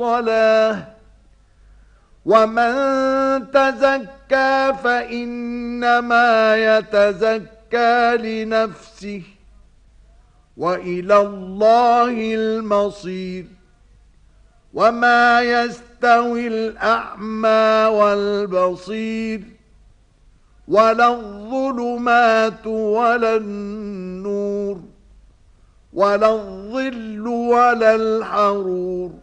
الصلاة ومن تزكى فإنما يتزكى لنفسه وإلى الله المصير وما يستوي الأعمى والبصير ولا الظلمات ولا النور ولا الظل ولا الحرور